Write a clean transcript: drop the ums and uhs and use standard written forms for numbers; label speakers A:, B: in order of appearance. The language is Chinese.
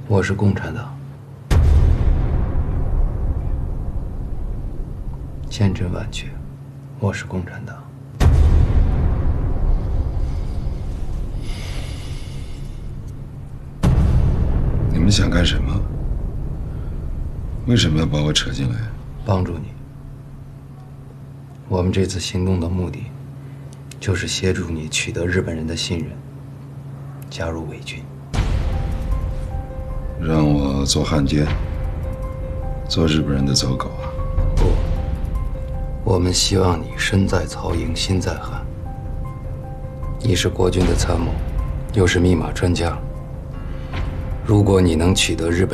A: 我是共产党，千真万确，我是共产党。
B: 你们想干什么？为什么要把我扯进来？
A: 帮助你。我们这次行动的目的，就是协助你取得日本人的信任，加入伪军。
B: 让我做汉奸，做日本人的走狗啊？
A: 不，我们希望你身在曹营心在汉。你是国军的参谋，又是密码专家。如果你能取得日本